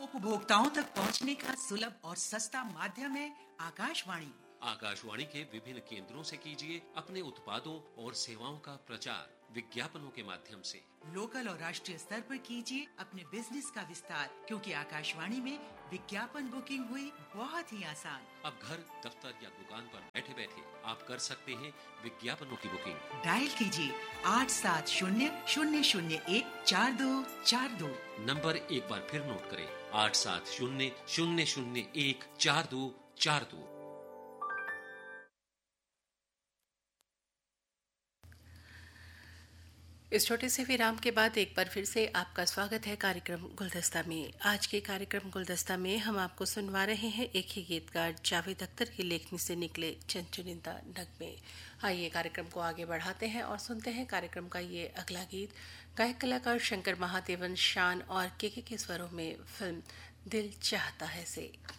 उपभोक्ताओं तक पहुंचने का सुलभ और सस्ता माध्यम है आकाशवाणी। आकाशवाणी के विभिन्न केंद्रों से कीजिए अपने उत्पादों और सेवाओं का प्रचार विज्ञापनों के माध्यम से। लोकल और राष्ट्रीय स्तर पर कीजिए अपने बिजनेस का विस्तार, क्योंकि आकाशवाणी में विज्ञापन बुकिंग हुई बहुत ही आसान। अब घर, दफ्तर या दुकान पर बैठे बैठे आप कर सकते हैं विज्ञापनों की बुकिंग। डायल कीजिए 8700014242। नंबर एक बार फिर नोट करें, 8700014242। इस छोटे से विराम के बाद एक बार फिर से आपका स्वागत है कार्यक्रम गुलदस्ता में। आज के कार्यक्रम गुलदस्ता में हम आपको सुनवा रहे हैं एक ही गीतकार जावेद अख्तर की लेखनी से निकले चंद चुनिंदा नगमे। आइए कार्यक्रम को आगे बढ़ाते हैं और सुनते हैं कार्यक्रम का ये अगला गीत। गायक कलाकार शंकर महादेवन शान और के स्वरों में फिल्म दिल चाहता है से।